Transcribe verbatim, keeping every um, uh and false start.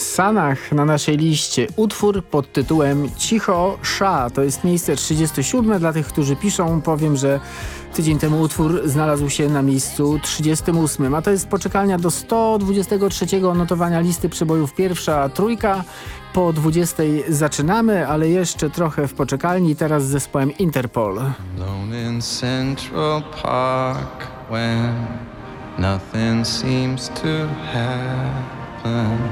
Sanach na naszej liście. Utwór pod tytułem Cicho Sza. To jest miejsce trzydzieste siódme. Dla tych, którzy piszą, powiem, że tydzień temu utwór znalazł się na miejscu trzydziestym ósmym. A to jest poczekalnia do sto dwudziestego trzeciego notowania listy przebojów. Pierwsza trójka. Po dwudziestej zaczynamy, ale jeszcze trochę w poczekalni. Teraz z zespołem Interpol. Alone in Central Park when nothing seems to happen.